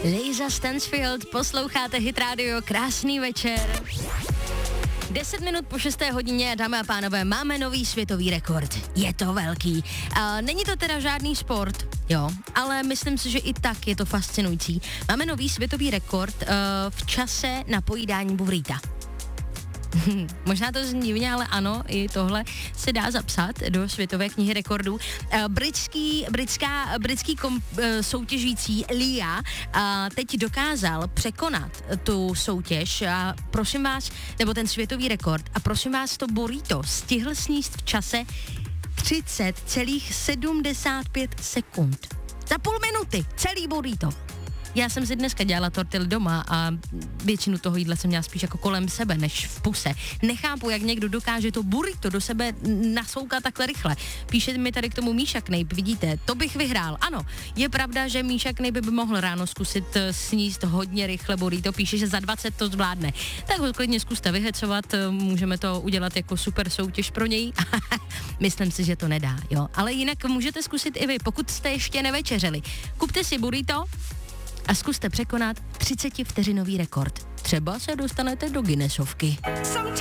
Lisa Stansfield, posloucháte Hit Radio, krásný večer. 10 minut po 6. hodině, dámy a pánové, máme nový světový rekord. Je to velký. Není to teda žádný sport, jo, ale myslím si, že i tak je to fascinující. Máme nový světový rekord v čase na pojídání burrita. Možná to zní divně, ale ano, i tohle se dá zapsat do světové knihy rekordů. Britský soutěžící Lia teď dokázal překonat tu soutěž a prosím vás, nebo ten světový rekord, a prosím vás, to burrito stihl sníst v čase 30,75 sekund. Za půl minuty, celý burrito. Já jsem si dneska dělala tortily doma a většinu toho jídla jsem měla spíš jako kolem sebe, než v puse. Nechápu, jak někdo dokáže to burrito do sebe nasoukat takhle rychle. Píše mi tady k tomu Míša Knejp, vidíte, to bych vyhrál. Ano, je pravda, že Míša Knejp by mohl ráno zkusit sníst hodně rychle burrito, píše, že za 20 to zvládne. Tak ho klidně zkuste vyhecovat, můžeme to udělat jako super soutěž pro něj. Myslím si, že to nedá, jo. Ale jinak můžete zkusit i vy, pokud jste ještě nevečeřeli. Kupte si burrito a zkuste překonat 30 vteřinový rekord. Třeba se dostanete do Guinnessovky.